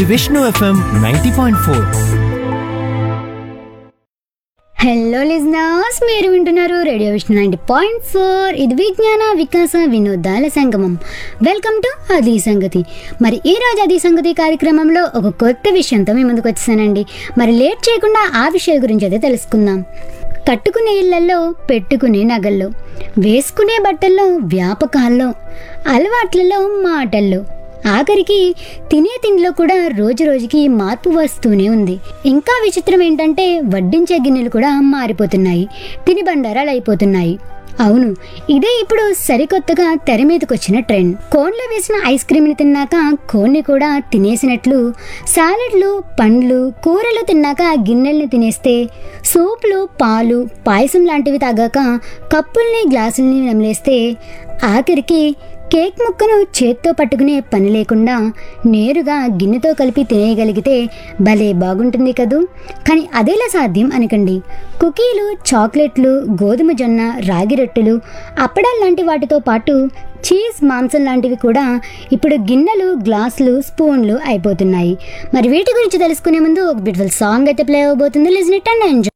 Vishnu FM 90.4. Hello listeners, మీరు వింటున్నారు radio Vishnu 90.4. ఇది విజ్ఞాన వికాస వినోదాల సంగమం. వెల్కమ్ టు అది సంగతి. మరి ఈ రోజు అది సంగతి కార్యక్రమంలో ఒక కొత్త విషయంతో మీ ముందుకు వచ్చేసానండి. మరి లేట్ చేయకుండా ఆ విషయాల గురించి అయితే తెలుసుకుందాం. కట్టుకునే ఇళ్లలో, పెట్టుకునే నగల్లో, వేసుకునే బట్టల్లో, వ్యాపకాల్లో, అలవాట్లలో, మాటల్లో, ఆఖరికి తినే తిండిలో కూడా రోజు రోజుకి మార్పు వస్తూనే ఉంది. ఇంకా విచిత్రం ఏంటంటే వడ్డించే గిన్నెలు కూడా మారిపోతున్నాయి, తిని బండారాలు అయిపోతున్నాయి. అవును, ఇదే ఇప్పుడు సరికొత్తగా తెర మీదకి వచ్చిన ట్రెండ్. కోన్లో వేసిన ఐస్ క్రీమ్ని తిన్నాక కోన్ని కూడా తినేసినట్లు, సాలెడ్లు, పండ్లు, కూరలు తిన్నాక గిన్నెల్ని తినేస్తే, సూప్లు, పాలు, పాయసం లాంటివి తాగాక కప్పుల్ని, గ్లాసుల్ని నమిలేస్తే, ఆఖరికి కేక్ ముక్కను చేత్తో పట్టుకునే పని లేకుండా నేరుగా గిన్నెతో కలిపి తినేయగలిగితే భలే బాగుంటుంది కదూ. కానీ అదేలా సాధ్యం అనకండి. కుకీలు, చాక్లెట్లు, గోధుమ జొన్న, రాగి రొట్టెలు, అప్పడాలు లాంటి వాటితో పాటు చీజ్, మాంసం లాంటివి కూడా ఇప్పుడు గిన్నెలు, గ్లాసులు, స్పూన్లు అయిపోతున్నాయి. మరి వీటి గురించి తెలుసుకునే ముందు ఒక బ్యూటిఫుల్ సాంగ్ అయితే ప్లే అవబోతుంది. Listen it and enjoy.